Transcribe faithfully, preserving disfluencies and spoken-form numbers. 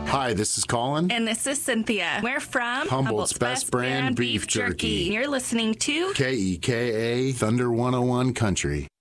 Hi, this is Colin. And this is Cynthia. We're from Humboldt's Best Brand Beef Jerky. You're listening to K E K A Thunder one oh one Country.